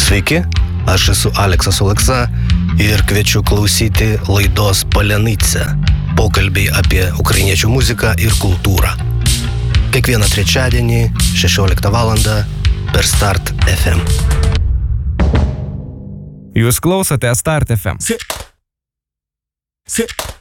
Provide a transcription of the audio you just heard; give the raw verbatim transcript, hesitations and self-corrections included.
Sveiki, aš esu Aleksas Oleksa ir kviečiu klausyti laidos Palenice. Pokalbiai apie ukrainiečių muziką ir kultūrą. Kiekvieną trečiadienį šešioliktą valandą per Start F M. Jūs klausote Start F M. Sit. Sit.